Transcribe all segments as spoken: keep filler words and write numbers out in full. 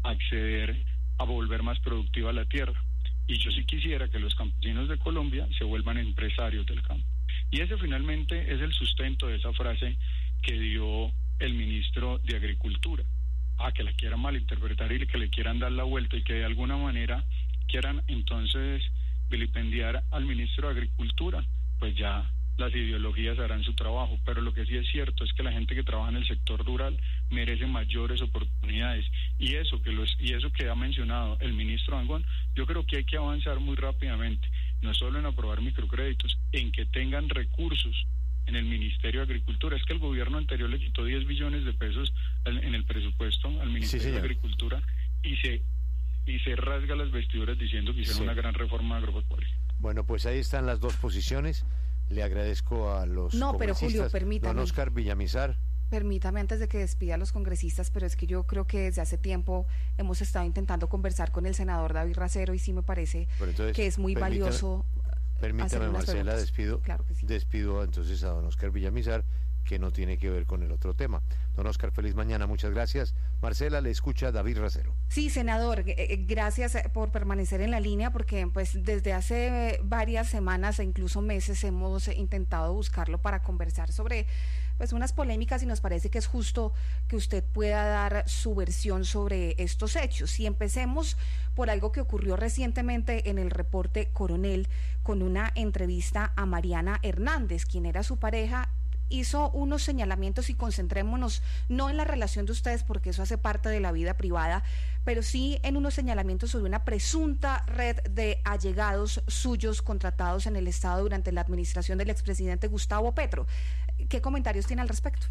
acceder a volver más productiva la tierra. Y yo sí quisiera que los campesinos de Colombia se vuelvan empresarios del campo. Y ese finalmente es el sustento de esa frase que dio el ministro de Agricultura. Ah, que la quieran malinterpretar y que le quieran dar la vuelta y que de alguna manera quieran entonces vilipendiar al ministro de Agricultura, pues ya las ideologías harán su trabajo, pero lo que sí es cierto es que la gente que trabaja en el sector rural merece mayores oportunidades, y eso que los y eso que ha mencionado el ministro Dangond, yo creo que hay que avanzar muy rápidamente, no solo en aprobar microcréditos, en que tengan recursos en el Ministerio de Agricultura. Es que el gobierno anterior le quitó diez billones de pesos al, en el presupuesto al Ministerio sí, de Agricultura y se y se rasga las vestiduras diciendo que hicieron sí. una gran reforma agropecuaria. Bueno, pues ahí están las dos posiciones. Le agradezco a los No, pero Julio, permítame. Don Oscar Villamizar. Permítame antes de que despida a los congresistas, pero es que yo creo que desde hace tiempo hemos estado intentando conversar con el senador David Racero y sí me parece entonces, que es muy valioso. Permítame, Marcela, despido, claro que sí. despido entonces a don Oscar Villamizar, que no tiene que ver con el otro tema. Don Oscar, feliz mañana, muchas gracias. Marcela, le escucha David Racero. Sí, senador, eh, gracias por permanecer en la línea, porque pues desde hace varias semanas e incluso meses hemos intentado buscarlo para conversar sobre pues unas polémicas y nos parece que es justo que usted pueda dar su versión sobre estos hechos. Y empecemos por algo que ocurrió recientemente en el reporte Coronel, con una entrevista a Mariana Hernández, quien era su pareja. Hizo unos señalamientos y concentrémonos no en la relación de ustedes porque eso hace parte de la vida privada, pero sí en unos señalamientos sobre una presunta red de allegados suyos contratados en el Estado durante la administración del expresidente Gustavo Petro. ¿Qué comentarios tiene al respecto?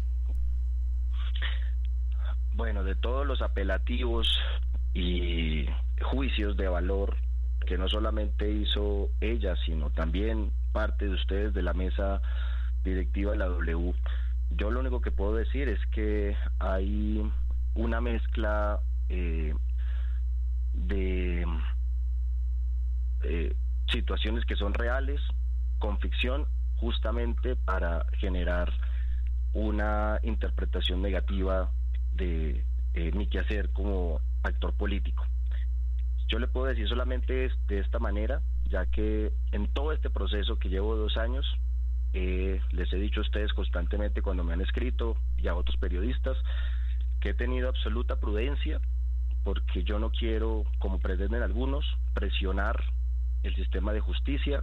Bueno, de todos los apelativos y juicios de valor que no solamente hizo ella, sino también parte de ustedes de la mesa directiva de la W, yo lo único que puedo decir es que hay una mezcla eh, de eh, situaciones que son reales con ficción, justamente para generar una interpretación negativa de eh, mi quehacer como actor político. Yo le puedo decir solamente de esta manera, ya que en todo este proceso que llevo dos años, Eh, les he dicho a ustedes constantemente cuando me han escrito y a otros periodistas que he tenido absoluta prudencia, porque yo no quiero, como pretenden algunos, presionar el sistema de justicia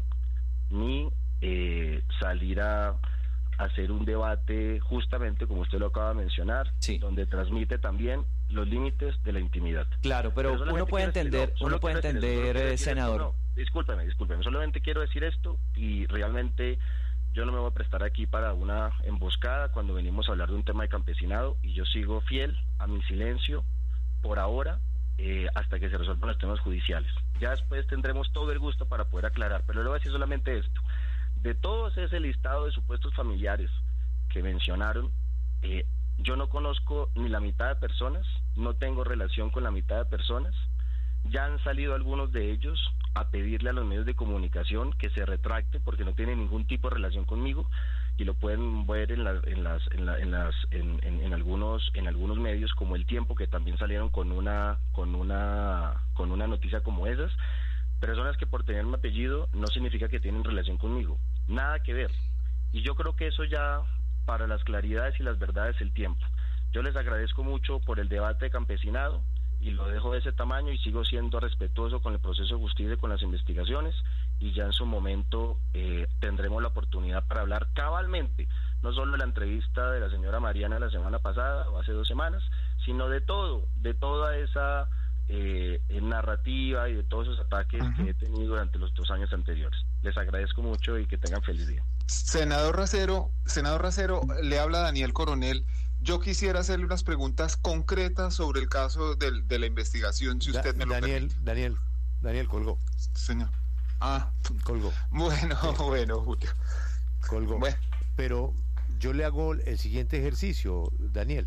ni eh, salir a hacer un debate justamente como usted lo acaba de mencionar, sí. donde transmite también los límites de la intimidad. Claro, pero, pero uno puede entender, esto, uno puede entender, esto, senador. Esto, no, discúlpeme, discúlpeme, solamente quiero decir esto y realmente yo no me voy a prestar aquí para una emboscada cuando venimos a hablar de un tema de campesinado, y yo sigo fiel a mi silencio por ahora eh, hasta que se resuelvan los temas judiciales. Ya después tendremos todo el gusto para poder aclarar, pero le voy a decir solamente esto. De todos ese listado de supuestos familiares que mencionaron, eh, yo no conozco ni la mitad de personas, no tengo relación con la mitad de personas. Ya han salido algunos de ellos a pedirle a los medios de comunicación que se retracte porque no tiene ningún tipo de relación conmigo, y lo pueden ver en, la, en las en, la, en las en, en, en algunos en algunos medios como El Tiempo, que también salieron con una con una con una noticia como esas. Personas que por tener mi apellido no significa que tienen relación conmigo, nada que ver. Y yo creo que eso ya, para las claridades y las verdades, el tiempo. Yo les agradezco mucho por el debate de campesinado y lo dejo de ese tamaño, y sigo siendo respetuoso con el proceso de justicia y con las investigaciones, y ya en su momento eh, tendremos la oportunidad para hablar cabalmente, no solo de la entrevista de la señora Mariana la semana pasada o hace dos semanas, sino de todo, de toda esa eh, narrativa y de todos esos ataques uh-huh. que he tenido durante los dos años anteriores. Les agradezco mucho y que tengan feliz día. Senador Racero, senador Racero, le habla Daniel Coronel. Yo quisiera hacerle unas preguntas concretas sobre el caso de, de la investigación, si usted da, me lo Daniel, permite. Daniel, Daniel colgó. Señor. Ah, colgó. Bueno, sí. bueno, Julio. Colgó. Bueno. Pero yo le hago el siguiente ejercicio, Daniel.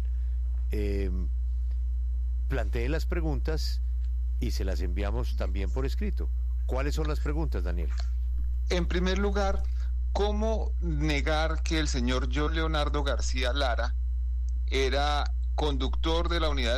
Eh, plantee las preguntas y se las enviamos también por escrito. ¿Cuáles son las preguntas, Daniel? En primer lugar, ¿cómo negar que el señor John Leonardo García Lara era conductor de la unidad